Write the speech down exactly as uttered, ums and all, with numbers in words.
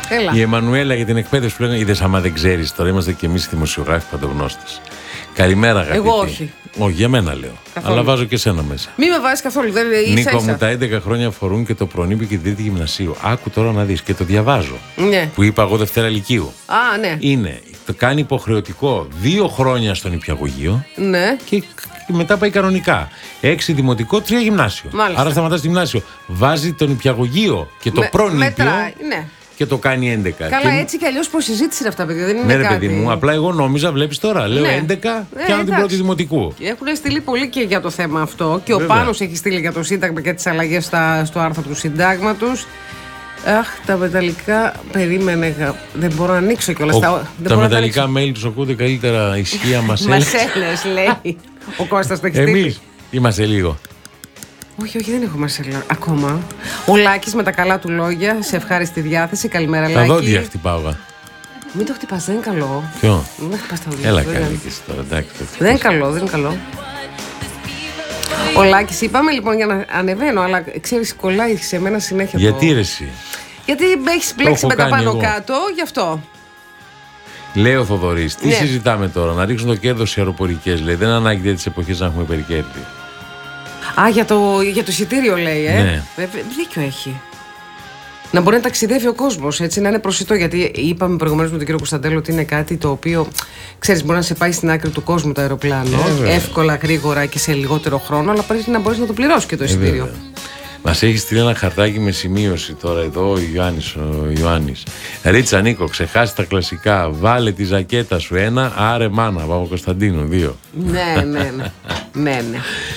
Έλα. Η Εμμανουέλα για την εκπαίδευση που λέγανε. Είδες, άμα δεν ξέρεις, τώρα είμαστε κι εμείς δημοσιογράφοι παντογνώστες. Καλημέρα, αγαπητοί. Εγώ όχι. Όχι, για μένα λέω. Καθόλου. Αλλά βάζω και σένα μέσα. Μη με βάζεις καθόλου. Δεν, ίσα, Νίκο ίσα. μου, τα έντεκα χρόνια αφορούν και το προνήπιο και την τρίτη γυμνασίου. Άκου τώρα να δεις και το διαβάζω. Ναι. Που είπα εγώ Δευτέρα Λυκείου. Α, ναι. Είναι, το κάνει υποχρεωτικό δύο χρόνια στον νηπιαγωγείο Ναι. και μετά πάει κανονικά. Έξι δημοτικό, τρία γυμνάσιο. Μάλιστα. Άρα σταματά στο γυμνάσιο. Βάζει το νηπιαγωγείο και το Με- προνήπιο μετράει, ναι. και το κάνει έντεκα. Καλά, Και- έτσι κι αλλιώς προσυζήτηση είναι αυτά, παιδιά. Δεν είναι Ναι, ρε κάτι. παιδί μου, απλά εγώ νόμιζα, βλέπεις τώρα. Λέω Ναι. έντεκα, Ε, πιάνω την εντάξει. πρώτη δημοτικού. Έχουν στείλει πολύ και για το θέμα αυτό. Και ο Βέβαια. Πάνος έχει στείλει για το Σύνταγμα και τις αλλαγές στα- στο άρθρο του Συντάγματος. Αχ, τα μεταλλικά. Περίμενε. γα- Δεν μπορώ να ανοίξω κιόλας. Ο- Τα, δεν τα μπορώ να μεταλλικά mail τους ακούτε καλύτερα ισχύα μας Μασέλες, λέει. Ο Κώστας το έχει στείλει. Εμείς είμαστε λίγο. Όχι, όχι, δεν έχω Μαρσέλα ακόμα. Ο Λάκης με τα καλά του λόγια, σε ευχάριστη διάθεση. Καλημέρα, Τα Λάκη. δόντια χτυπάω εγώ. Μην το χτυπάς, δεν είναι καλό. Ποιο? Μην χτυπάς τα δόντια. Έλα δεν καλή είναι. και εσύ τώρα, εντάξει. το Δεν είναι χτυπάς. καλό, δεν είναι καλό. Ο Λάκης, είπαμε λοιπόν για να ανεβαίνω, αλλά ξέρεις, κολλάει σε μένα συνέχεια. Γιατί το... ρε εσύ? Γιατί έχει μπλέξει έχω με τα κάνει πάνω εγώ. κάτω, γι' αυτό. Λέει ο Θοδωρής, τι Ναι. συζητάμε τώρα, να ρίξουν το κέρδος οι αεροπορικές, λέει. Δεν ανάγκη τις εποχές να έχουμε υπερκέρδη. Α, για το, για το εισιτήριο λέει, ε. Ναι. Βέβαια, δίκιο έχει. Να μπορεί να ταξιδεύει ο κόσμος, έτσι, να είναι προσιτό. Γιατί είπαμε προηγουμένως με τον κύριο Κωνσταντέλο ότι είναι κάτι το οποίο, ξέρεις, μπορεί να σε πάει στην άκρη του κόσμου το αεροπλάνο. Ε, βέβαια. εύκολα, γρήγορα και σε λιγότερο χρόνο, αλλά πρέπει να μπορείς να το πληρώσεις και το Ε, εισιτήριο. βέβαια. Μας έχει στείλει ένα χαρτάκι με σημείωση τώρα εδώ ο Ιωάννης. Ο Ιωάννης. Ρίτσα Νίκο, ξεχάσει τα κλασικά. Βάλε τη ζακέτα σου ένα, άρε μάνα. Παπα Κωνσταντίνου δύο. ναι, ναι, ναι. ναι, ναι.